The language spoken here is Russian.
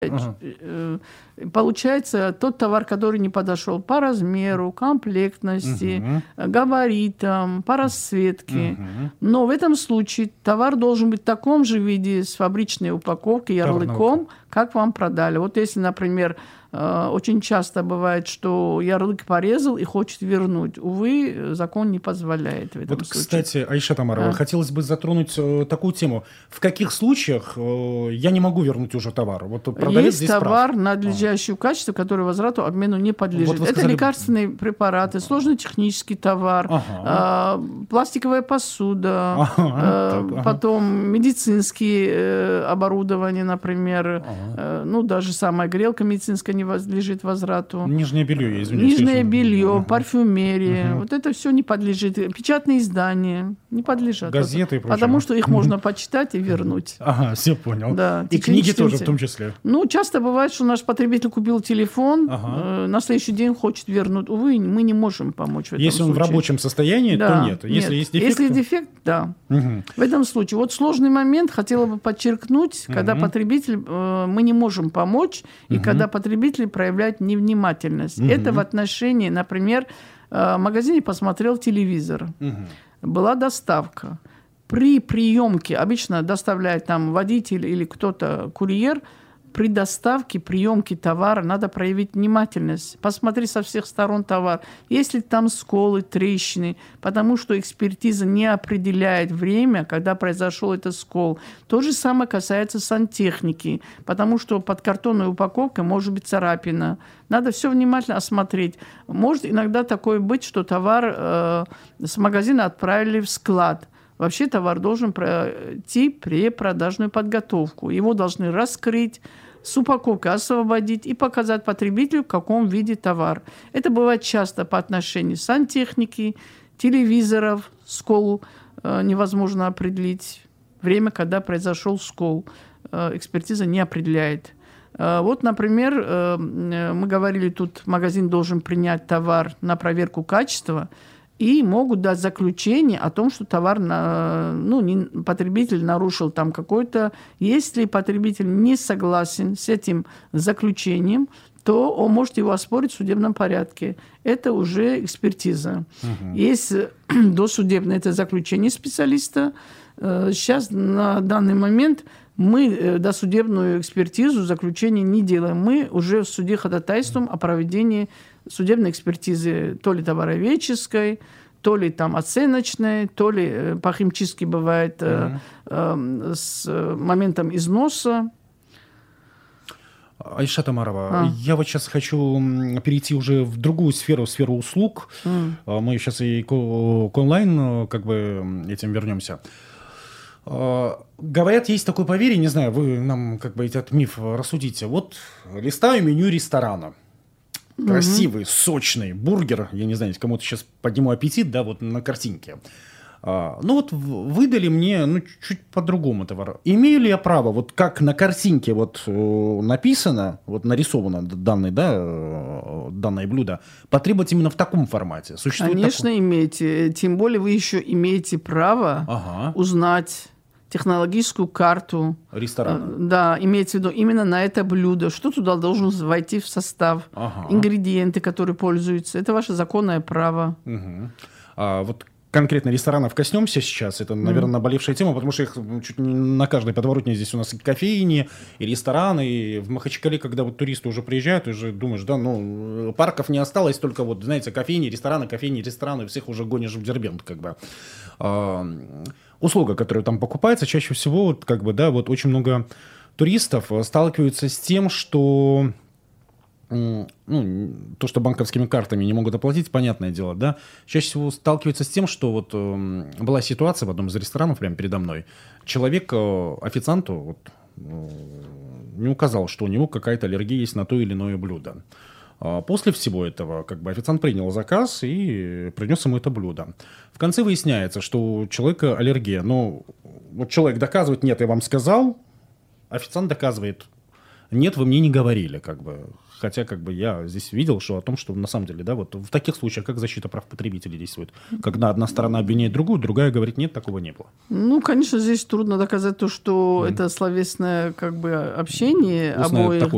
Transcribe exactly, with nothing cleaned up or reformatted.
Ага. Получается, тот товар, который не подошел по размеру, комплектности, Угу. габаритам, по расцветке. Угу. Но в этом случае товар должен быть в таком же виде, с фабричной упаковкой, ярлыком, как вам продали. Вот если, например, очень часто бывает, что ярлык порезал и хочет вернуть. Увы, закон не позволяет в этом вот, случае. Кстати, Аиша Тамарова, а? хотелось бы затронуть э, такую тему. В каких случаях э, я не могу вернуть уже товар? Вот продавец Есть здесь товар прав. надлежащего а. качества, который возврату, обмену не подлежит. Вот Это сказали... лекарственные препараты, сложный технический товар, ага. э, пластиковая посуда, ага, э, так, ага. потом медицинские э, оборудования, например. Ага. Э, ну, даже самая грелка медицинская не подлежит возврату. Нижнее белье, извините. Нижнее белье, ага. парфюмерия. Ага. Вот это все не подлежит. Печатные издания не подлежат. Газеты и прочее. Потому что их можно почитать и вернуть. Ага, все понял. Да, и книги тоже в том числе. Ну, часто бывает, что наш потребитель купил телефон, ага. э, на следующий день хочет вернуть. Увы, мы не можем помочь в этом Если случае. он в рабочем состоянии, да, то нет. Если нет. есть дефект... Если дефект, да. Угу. В этом случае. Вот сложный момент, хотела бы подчеркнуть, угу. когда потребитель, э, мы не можем помочь, и угу. когда потребитель проявляет невнимательность. Угу. Это в отношении, например, э, в магазине посмотрел телевизор, угу. была доставка. При приемке, обычно доставляет там водитель или кто-то, курьер, при доставке, приемке товара надо проявить внимательность, посмотреть со всех сторон товар, есть ли там сколы, трещины, потому что экспертиза не определяет время, когда произошел этот скол. То же самое касается сантехники, потому что под картонной упаковкой может быть царапина. Надо все внимательно осмотреть. Может иногда такое быть, что товар э, с магазина отправили в склад. Вообще товар должен пройти препродажную подготовку. Его должны раскрыть, с упаковкой освободить и показать потребителю, в каком виде товар. Это бывает часто по отношению сантехники, телевизоров, скол э, невозможно определить. Время, когда произошел скол, э, экспертиза не определяет. Э, вот, например, э, мы говорили, тут магазин должен принять товар на проверку качества, и могут дать заключение о том, что товар, ну, не, потребитель нарушил там какой-то. Если потребитель не согласен с этим заключением, то он может его оспорить в судебном порядке. Это уже экспертиза. Угу. Есть досудебное это заключение специалиста. Сейчас на данный момент мы досудебную экспертизу, заключение не делаем. Мы уже в суде ходатайствуем о проведении судебной экспертизы то ли товароведческой, то ли там оценочной, то ли по-химчистски бывает mm-hmm. э, э, с моментом износа. Аиша Тамарова, а. я вот сейчас хочу перейти уже в другую сферу, сферу услуг. Mm. Мы сейчас и к, к онлайн как бы этим вернемся. Говорят, есть такое поверье, не знаю, вы нам как бы этот миф рассудите. Вот листаю меню ресторана. Красивый, mm-hmm. сочный бургер. Я не знаю, кому-то сейчас подниму аппетит, да, вот на картинке. А, ну вот выдали мне, ну, чуть по-другому товар. Имею ли я право, вот как на картинке вот написано, вот нарисовано данный, да, данное блюдо, потребовать именно в таком формате? Существует Конечно, такой... имеете. Тем более вы еще имеете право ага. узнать технологическую карту ресторана. Да, имеется в виду именно на это блюдо. Что туда должен войти в состав, ага. ингредиенты, которые пользуются. Это ваше законное право. Угу. А вот конкретно ресторанов коснемся сейчас. Это, наверное, mm. наболевшая тема, потому что их чуть не на каждой подворотне здесь у нас и кофейни, и рестораны. И в Махачкале, когда вот туристы уже приезжают, уже думаешь, да, ну, парков не осталось, только вот, знаете, кофейни, рестораны, кофейни, рестораны, всех уже гонишь в Дербент, как бы. А, услуга, которая там покупается, чаще всего, вот, как бы, да, вот очень много туристов сталкиваются с тем, что... Ну, то, что банковскими картами не могут оплатить, понятное дело, да. Чаще всего сталкиваются с тем, что вот э, была ситуация в одном из ресторанов прямо передо мной. Человек э, официанту вот, э, не указал, что у него какая-то аллергия есть на то или иное блюдо. А после всего этого как бы официант принял заказ и принес ему это блюдо. В конце выясняется, что у человека аллергия. Но вот человек доказывает, нет, я вам сказал, официант доказывает, нет, вы мне не говорили, как бы. Хотя, как бы, я здесь видел, что о том, что на самом деле, да, вот в таких случаях, как защита прав потребителей действует? Когда одна сторона обвиняет другую, другая говорит, нет, такого не было. Ну, конечно, здесь трудно доказать то, что mm. это словесное, как бы, общение Устное обоих.